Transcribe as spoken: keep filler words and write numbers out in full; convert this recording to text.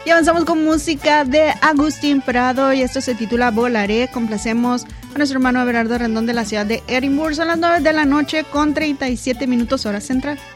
Y avanzamos con música de Agustín Prado y esto se titula Volaré. Complacemos a nuestro hermano Everardo Rendón de la ciudad de Edimburgo. Son las nueve de la noche con treinta y siete minutos hora central.